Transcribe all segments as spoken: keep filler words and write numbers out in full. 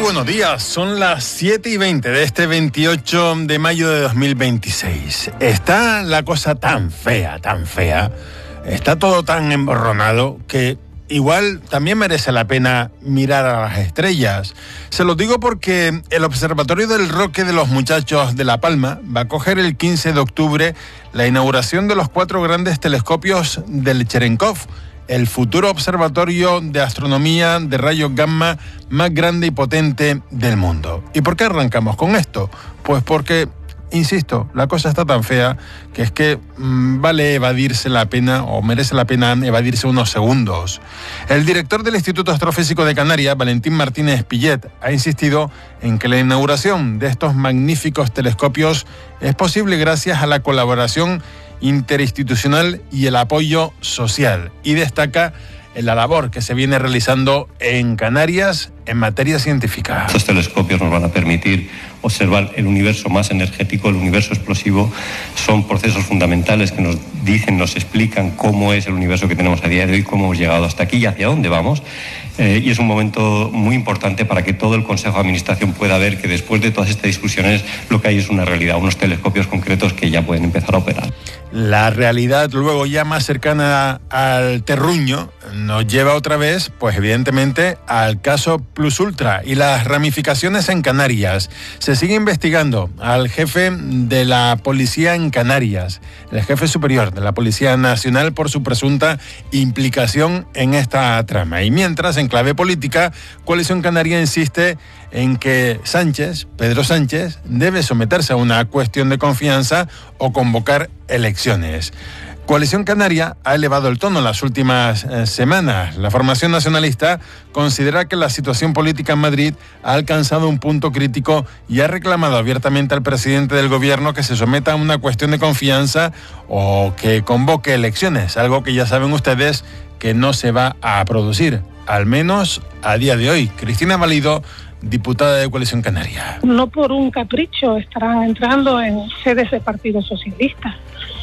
buenos días, son las siete y veinte de este veintiocho de mayo de dos mil veintiséis. Está la cosa tan fea, tan fea, está todo tan emborronado que igual también merece la pena mirar a las estrellas. Se lo digo porque el Observatorio del Roque de los Muchachos de La Palma va a coger el quince de octubre la inauguración de los cuatro grandes telescopios del Cherenkov, el futuro observatorio de astronomía de rayos gamma más grande y potente del mundo. ¿Y por qué arrancamos con esto? Pues porque, insisto, la cosa está tan fea que es que mmm, vale evadirse la pena o merece la pena evadirse unos segundos. El director del Instituto Astrofísico de Canarias, Valentín Martínez Pillet, ha insistido en que la inauguración de estos magníficos telescopios es posible gracias a la colaboración interinstitucional y el apoyo social, y destaca la labor que se viene realizando en Canarias en materia científica. Estos telescopios nos van a permitir observar el universo más energético, el universo explosivo. Son procesos fundamentales que nos dicen, nos explican cómo es el universo que tenemos a día de hoy, cómo hemos llegado hasta aquí y hacia dónde vamos. Eh, y es un momento muy importante para que todo el Consejo de Administración pueda ver que después de todas estas discusiones lo que hay es una realidad, unos telescopios concretos que ya pueden empezar a operar. La realidad luego ya más cercana al terruño nos lleva otra vez, pues evidentemente, al caso Plus Ultra y las ramificaciones en Canarias. Se sigue investigando al jefe de la policía en Canarias, el jefe superior de la Policía Nacional, por su presunta implicación en esta trama. Y mientras, en clave política, Coalición Canaria insiste en que Sánchez, Pedro Sánchez, debe someterse a una cuestión de confianza o convocar elecciones. Coalición Canaria ha elevado el tono en las últimas eh, semanas. La formación nacionalista considera que la situación política en Madrid ha alcanzado un punto crítico y ha reclamado abiertamente al presidente del gobierno que se someta a una cuestión de confianza o que convoque elecciones, algo que ya saben ustedes que no se va a producir, al menos a día de hoy. Cristina Valido, diputada de Coalición Canaria. No por un capricho estarán entrando en sedes de Partido Socialista.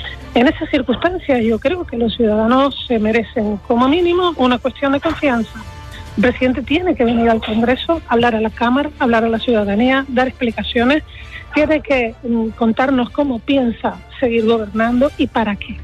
En esas circunstancias yo creo que los ciudadanos se merecen como mínimo una cuestión de confianza. El presidente tiene que venir al Congreso, hablar a la Cámara, hablar a la ciudadanía, dar explicaciones, tiene que mm, contarnos cómo piensa seguir gobernando y para qué.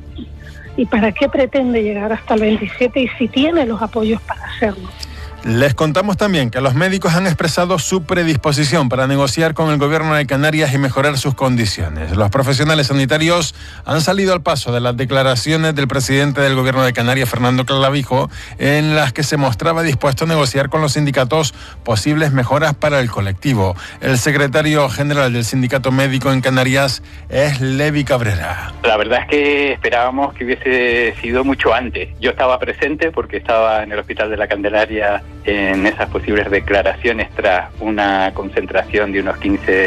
Y para qué pretende llegar hasta el veintisiete y si tiene los apoyos para hacerlo. Les contamos también que los médicos han expresado su predisposición para negociar con el gobierno de Canarias y mejorar sus condiciones. Los profesionales sanitarios han salido al paso de las declaraciones del presidente del gobierno de Canarias, Fernando Clavijo, en las que se mostraba dispuesto a negociar con los sindicatos posibles mejoras para el colectivo. El secretario general del Sindicato Médico en Canarias es Levi Cabrera. La verdad es que esperábamos que hubiese sido mucho antes. Yo estaba presente porque estaba en el Hospital de la Candelaria en esas posibles declaraciones tras una concentración de unos quince